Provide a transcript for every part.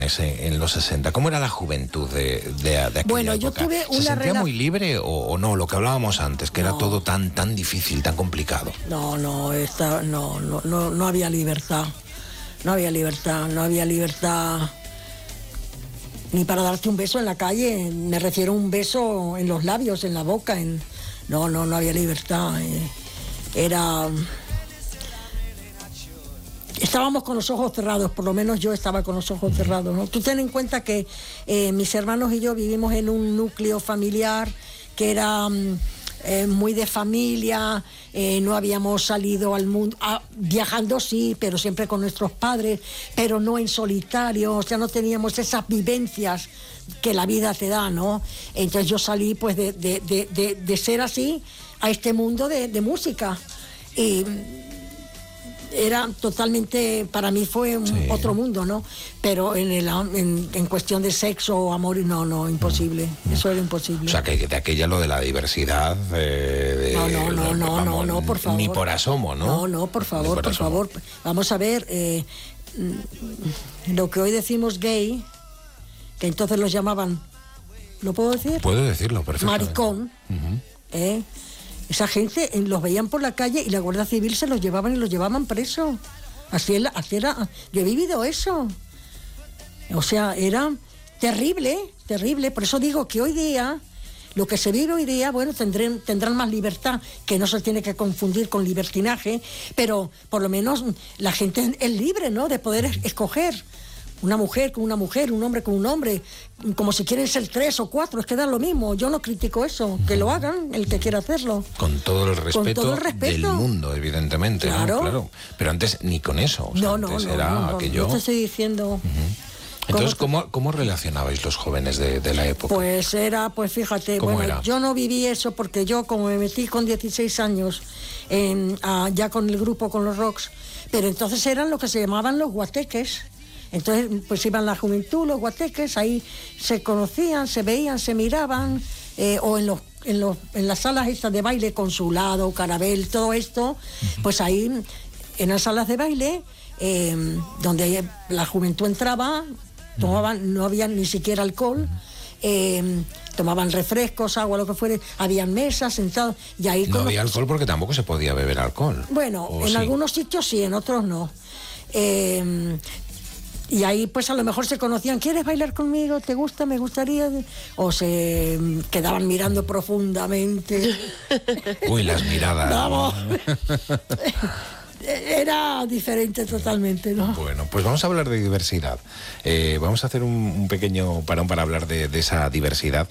en los 60. ¿Cómo era la juventud de aquella Bueno, época? yo tuve ¿Se sentía muy libre o no? Lo que hablábamos antes, que era todo tan difícil, tan complicado. No había libertad. No había libertad ni para darte un beso en la calle. Me refiero a un beso en los labios, en la boca. No había libertad. Estábamos con los ojos cerrados, por lo menos yo estaba con los ojos cerrados, ¿no? Tú ten en cuenta que mis hermanos y yo vivimos en un núcleo familiar que era muy de familia, no habíamos salido al mundo, viajando sí, pero siempre con nuestros padres, pero no en solitario, o sea, no teníamos esas vivencias que la vida te da, ¿no? Entonces yo salí pues de ser así a este mundo de música. Y era totalmente, para mí fue otro mundo, ¿no? Pero en cuestión de sexo o amor, no, imposible. Eso era imposible. O sea, que de aquella lo de la diversidad... No, por favor. Ni por asomo, ¿no? No, por favor. Vamos a ver, lo que hoy decimos gay, que entonces los llamaban, ¿lo puedo decir? Puedo decirlo, perfectamente. Maricón, esa gente los veían por la calle y la Guardia Civil se los llevaban y los llevaban presos. Así era. Yo he vivido eso. O sea, era terrible. Por eso digo que hoy día, lo que se vive hoy día, bueno, tendrán más libertad, que no se tiene que confundir con libertinaje, pero por lo menos la gente es libre, ¿no? De poder escoger. Una mujer con una mujer, un hombre con un hombre, como si quieren ser 3 o 4, es que da lo mismo. Yo no critico eso, que lo hagan el que quiera hacerlo. Con todo el respeto del mundo, evidentemente. Claro. ¿No? Claro. Pero antes ni con eso. O sea, antes era aquello... No te estoy diciendo... Entonces, ¿cómo relacionabais los jóvenes de la época? Pues fíjate, bueno, yo no viví eso porque yo, como me metí con 16 años ya con el grupo, con los Rocks, pero entonces eran lo que se llamaban los guateques. Entonces, pues iban la juventud, los guateques, ahí se conocían, se veían, se miraban, o en las salas estas de baile, Consulado, Carabel, todo esto, pues ahí, en las salas de baile, donde la juventud entraba, tomaban, no había ni siquiera alcohol, tomaban refrescos, agua, lo que fuere, habían mesas, sentados, y ahí... No había alcohol porque tampoco se podía beber alcohol. Bueno, en algunos sitios sí, en otros no. Y ahí pues a lo mejor se conocían, ¿quieres bailar conmigo? ¿Te gusta? ¿Me gustaría? O se quedaban mirando profundamente. Uy, las miradas. Vamos. Era diferente totalmente, ¿no? Bueno, pues vamos a hablar de diversidad. Vamos a hacer un pequeño parón para hablar de esa diversidad.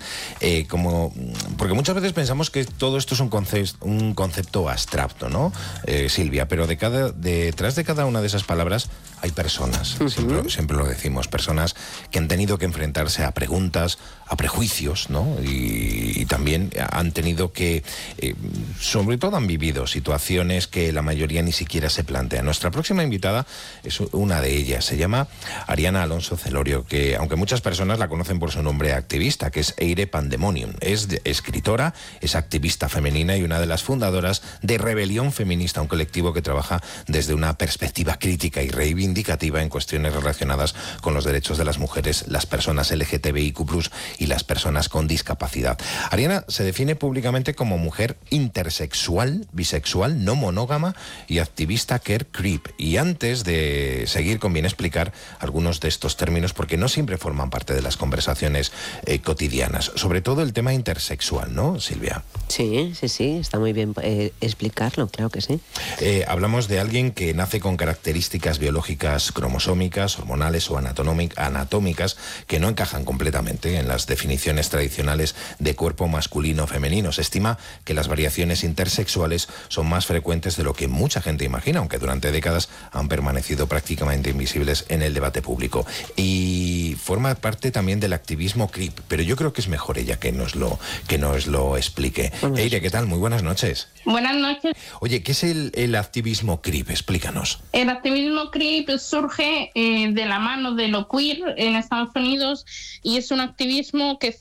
Porque muchas veces pensamos que todo esto es un concepto abstracto, ¿no, Silvia? Pero detrás de cada una de esas palabras hay personas, siempre lo decimos, personas que han tenido que enfrentarse a preguntas, a prejuicios, ¿no? Y también han tenido que, sobre todo han vivido situaciones que la mayoría ni siquiera se plantea. Nuestra próxima invitada es una de ellas, se llama Ariana Alonso Celorio, que aunque muchas personas la conocen por su nombre activista, que es Eire Pandemonium, es escritora, es activista femenina y una de las fundadoras de Rebelión Feminista, un colectivo que trabaja desde una perspectiva crítica y reivindicativa en cuestiones relacionadas con los derechos de las mujeres, las personas LGTBIQ+, y las personas con discapacidad. Ariana se define públicamente como mujer intersexual, bisexual, no monógama y activista queer creep. Y antes de seguir, conviene explicar algunos de estos términos porque no siempre forman parte de las conversaciones cotidianas. Sobre todo el tema intersexual, ¿no, Silvia? Sí, está muy bien explicarlo, claro que sí. Hablamos de alguien que nace con características biológicas cromosómicas, hormonales o anatómicas que no encajan completamente en las definiciones tradicionales de cuerpo masculino o femenino. Se estima que las variaciones intersexuales son más frecuentes de lo que mucha gente imagina, aunque durante décadas han permanecido prácticamente invisibles en el debate público. Y forma parte también del activismo creep, pero yo creo que es mejor ella que nos lo explique. Eire, ¿qué tal? Muy buenas noches. Buenas noches. Oye, ¿qué es el activismo creep? Explícanos. El activismo creep surge de la mano de lo queer en Estados Unidos y es un activismo que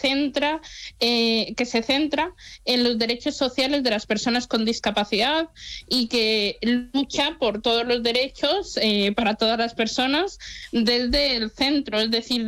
se centra en los derechos sociales de las personas con discapacidad y que lucha por todos los derechos para todas las personas desde el centro, es decir,